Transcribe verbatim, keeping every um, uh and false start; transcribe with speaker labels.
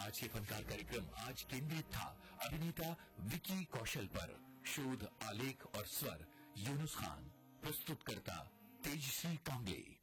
Speaker 1: आज के फनकार कार्यक्रम आज केंद्रित था अभिनेता विकी कौशल पर। शोध, आलेख और स्वर यूनुस खान। प्रस्तुतकर्ता तेजश्री कांगले।